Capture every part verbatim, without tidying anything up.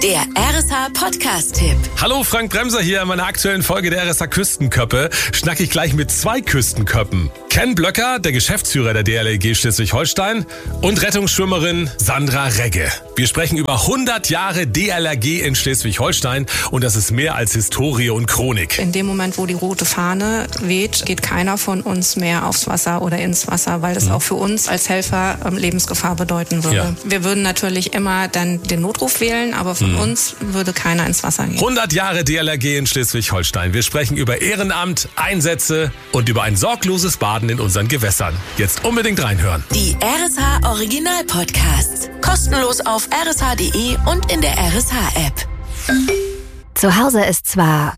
Der R S H-Podcast-Tipp. Hallo, Frank Bremser hier. In meiner aktuellen Folge der R S H-Küstenköppe schnacke ich gleich mit zwei Küstenköppen. Ken Blöcker, der Geschäftsführer der D L R G Schleswig-Holstein, und Rettungsschwimmerin Sandra Regge. Wir sprechen über hundert Jahre D L R G in Schleswig-Holstein und das ist mehr als Historie und Chronik. In dem Moment, wo die rote Fahne weht, geht keiner von uns mehr aufs Wasser oder ins Wasser, weil das mhm. auch für uns als Helfer Lebensgefahr bedeuten würde. Ja. Wir würden natürlich immer dann den Notruf wählen, aber von mhm. uns würde keiner ins Wasser gehen. hundert Jahre D L R G in Schleswig-Holstein. Wir sprechen über Ehrenamt, Einsätze und über ein sorgloses Baden in unseren Gewässern. Jetzt unbedingt reinhören. Die R S H Original Podcasts. Kostenlos auf r s h punkt d e und in der R S H App. Zu Hause ist zwar...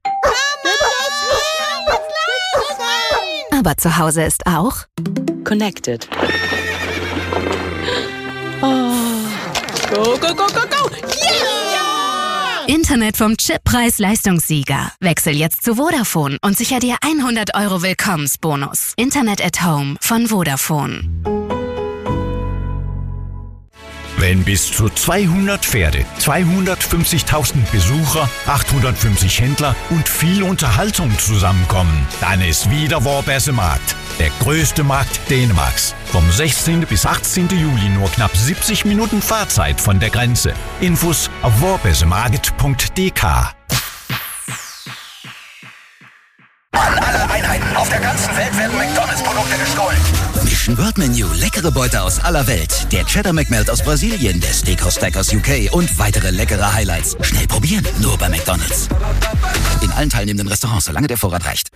Aber zu Hause ist auch... Connected. Oh. Go, go, go, go, go! Yeah! Internet vom Chip-Preis-Leistungssieger. Wechsel jetzt zu Vodafone und sicher dir hundert Euro Willkommensbonus. Internet at Home von Vodafone. Wenn bis zu zweihundert Pferde, zweihundertfünfzigtausend Besucher, achthundertfünfzig Händler und viel Unterhaltung zusammenkommen, dann ist wieder Vorbesemarkt. Der größte Markt Dänemarks. Vom sechzehnten bis achtzehnten Juli nur knapp siebzig Minuten Fahrzeit von der Grenze. Infos auf vorbesemarkt punkt d k. An alle Einheiten auf der ganzen Welt werden McDonalds-Produkte gestohlen. Mission World Menu, leckere Beute aus aller Welt. Der Cheddar McMelt aus Brasilien, der Steakhouse Stack aus U K und weitere leckere Highlights. Schnell probieren, nur bei McDonalds. In allen teilnehmenden Restaurants, solange der Vorrat reicht.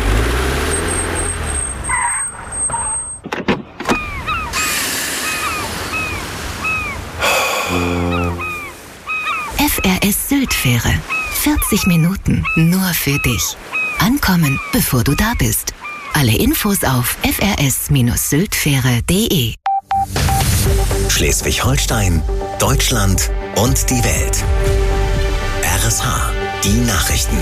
F R S Sylt-Fähre. vierzig Minuten nur für dich. Ankommen, bevor du da bist. Alle Infos auf f r s Sylt-Fähre punkt d e. Schleswig-Holstein, Deutschland und die Welt. R S H, die Nachrichten.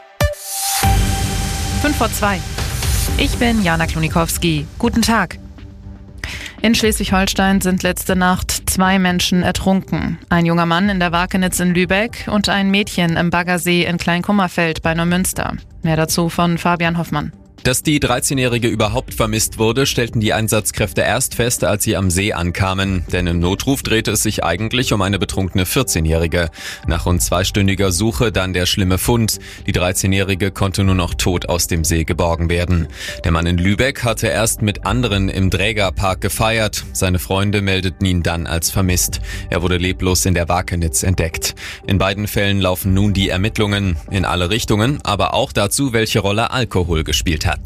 fünf vor zwei. Ich bin Jana Klonikowski. Guten Tag. In Schleswig-Holstein sind letzte Nacht zwei Menschen ertrunken. Ein junger Mann in der Wakenitz in Lübeck und ein Mädchen im Baggersee in Kleinkummerfeld bei Neumünster. Mehr dazu von Fabian Hoffmann. Dass die dreizehnjährige überhaupt vermisst wurde, stellten die Einsatzkräfte erst fest, als sie am See ankamen. Denn im Notruf drehte es sich eigentlich um eine betrunkene vierzehnjährige. Nach rund zweistündiger Suche dann der schlimme Fund. Die dreizehnjährige konnte nur noch tot aus dem See geborgen werden. Der Mann in Lübeck hatte erst mit anderen im Drägerpark gefeiert. Seine Freunde meldeten ihn dann als vermisst. Er wurde leblos in der Wakenitz entdeckt. In beiden Fällen laufen nun die Ermittlungen in alle Richtungen, aber auch dazu, welche Rolle Alkohol gespielt hat.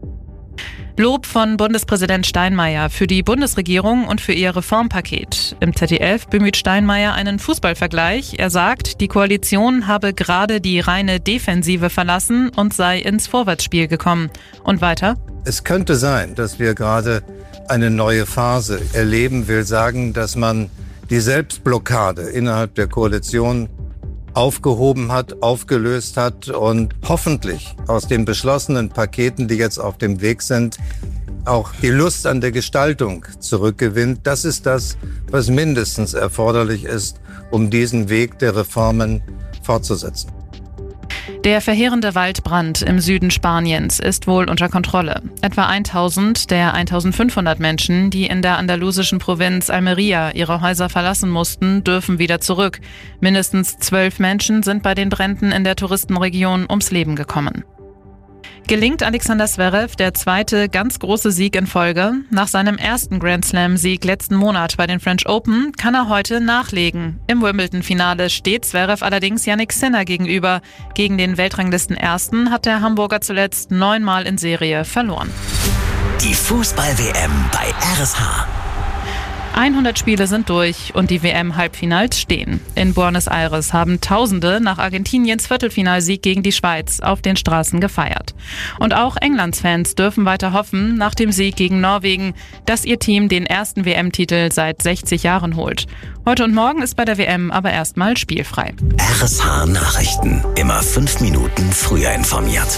Lob von Bundespräsident Steinmeier für die Bundesregierung und für ihr Reformpaket. Im Z D F bemüht Steinmeier einen Fußballvergleich. Er sagt, die Koalition habe gerade die reine Defensive verlassen und sei ins Vorwärtsspiel gekommen. Und weiter? Es könnte sein, dass wir gerade eine neue Phase erleben, will sagen, dass man die Selbstblockade innerhalb der Koalition aufgehoben hat, aufgelöst hat und hoffentlich aus den beschlossenen Paketen, die jetzt auf dem Weg sind, auch die Lust an der Gestaltung zurückgewinnt. Das ist das, was mindestens erforderlich ist, um diesen Weg der Reformen fortzusetzen. Der verheerende Waldbrand im Süden Spaniens ist wohl unter Kontrolle. Etwa tausend der eintausendfünfhundert Menschen, die in der andalusischen Provinz Almería ihre Häuser verlassen mussten, dürfen wieder zurück. Mindestens zwölf Menschen sind bei den Bränden in der Touristenregion ums Leben gekommen. Gelingt Alexander Zverev der zweite ganz große Sieg in Folge? Nach seinem ersten Grand Slam-Sieg letzten Monat bei den French Open kann er heute nachlegen. Im Wimbledon-Finale steht Zverev allerdings Jannik Sinner gegenüber. Gegen den Weltranglisten-Ersten hat der Hamburger zuletzt neunmal in Serie verloren. Die Fußball-W M bei R S H. hundert Spiele sind durch und die W M-Halbfinals stehen. In Buenos Aires haben Tausende nach Argentiniens Viertelfinalsieg gegen die Schweiz auf den Straßen gefeiert. Und auch Englands Fans dürfen weiter hoffen, nach dem Sieg gegen Norwegen, dass ihr Team den ersten W M-Titel seit sechzig Jahren holt. Heute und morgen ist bei der W M aber erstmal spielfrei. R S H Nachrichten. Immer fünf Minuten früher informiert.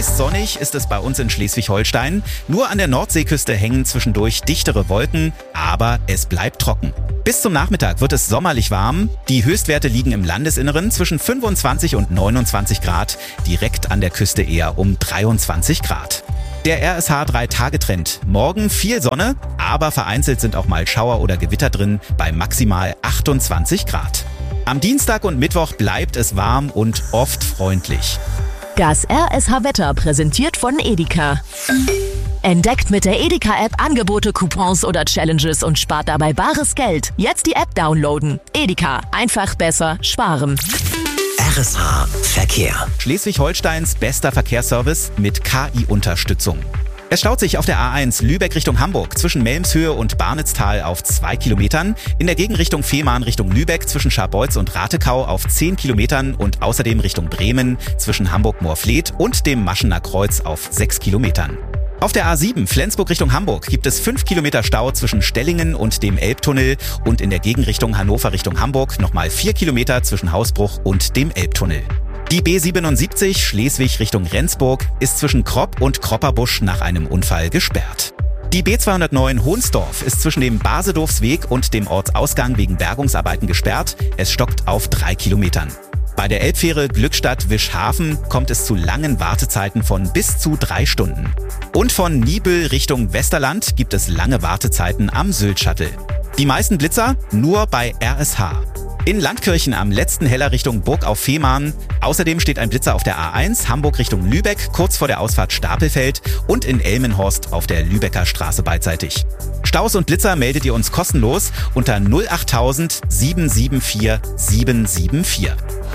Meist sonnig ist es bei uns in Schleswig-Holstein. Nur an der Nordseeküste hängen zwischendurch dichtere Wolken, aber es bleibt trocken. Bis zum Nachmittag wird es sommerlich warm. Die Höchstwerte liegen im Landesinneren zwischen fünfundzwanzig und neunundzwanzig Grad, direkt an der Küste eher um dreiundzwanzig Grad. Der R S H drei Tage Trend. Morgen viel Sonne, aber vereinzelt sind auch mal Schauer oder Gewitter drin bei maximal achtundzwanzig Grad. Am Dienstag und Mittwoch bleibt es warm und oft freundlich. Das R S H-Wetter präsentiert von Edeka. Entdeckt mit der Edeka-App Angebote, Coupons oder Challenges und spart dabei bares Geld. Jetzt die App downloaden. Edeka. Einfach besser sparen. R S H Verkehr. Schleswig-Holsteins bester Verkehrsservice mit K I-Unterstützung. Es staut sich auf der A eins Lübeck Richtung Hamburg zwischen Melmshöhe und Barnitztal auf zwei Kilometern, in der Gegenrichtung Fehmarn Richtung Lübeck zwischen Scharbeutz und Ratekau auf zehn Kilometern und außerdem Richtung Bremen zwischen Hamburg-Moorfleet und dem Maschener Kreuz auf sechs Kilometern. Auf der A sieben Flensburg Richtung Hamburg gibt es fünf Kilometer Stau zwischen Stellingen und dem Elbtunnel und in der Gegenrichtung Hannover Richtung Hamburg nochmal vier Kilometer zwischen Hausbruch und dem Elbtunnel. Die B siebenundsiebzig Schleswig Richtung Rendsburg ist zwischen Kropp und Kropperbusch nach einem Unfall gesperrt. Die B zweihundertneun Hohnsdorf ist zwischen dem Basedorfsweg und dem Ortsausgang wegen Bergungsarbeiten gesperrt. Es stockt auf drei Kilometern. Bei der Elbfähre Glückstadt-Wischhafen kommt es zu langen Wartezeiten von bis zu drei Stunden. Und von Niebüll Richtung Westerland gibt es lange Wartezeiten am Sylt-Shuttle. Die meisten Blitzer nur bei R S H. In Landkirchen am letzten Heller Richtung Burg auf Fehmarn. Außerdem steht ein Blitzer auf der A eins Hamburg Richtung Lübeck, kurz vor der Ausfahrt Stapelfeld und in Elmenhorst auf der Lübecker Straße beidseitig. Staus und Blitzer meldet ihr uns kostenlos unter null achttausend sieben sieben vier sieben sieben vier.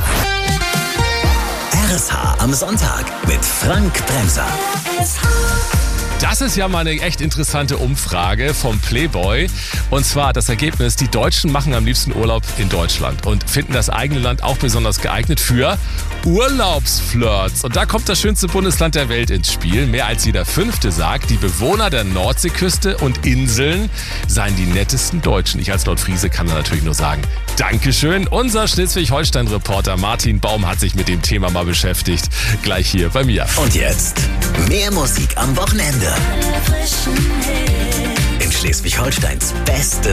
R S H am Sonntag mit Frank Bremser. Das ist ja mal eine echt interessante Umfrage vom Playboy. Und zwar das Ergebnis, die Deutschen machen am liebsten Urlaub in Deutschland und finden das eigene Land auch besonders geeignet für Urlaubsflirts. Und da kommt das schönste Bundesland der Welt ins Spiel. Mehr als jeder Fünfte sagt, die Bewohner der Nordseeküste und Inseln seien die nettesten Deutschen. Ich als Nordfriese kann da natürlich nur sagen, Dankeschön. Unser Schleswig-Holstein-Reporter Martin Baum hat sich mit dem Thema mal beschäftigt. Gleich hier bei mir. Und jetzt mehr Musik am Wochenende. In Schleswig-Holsteins beste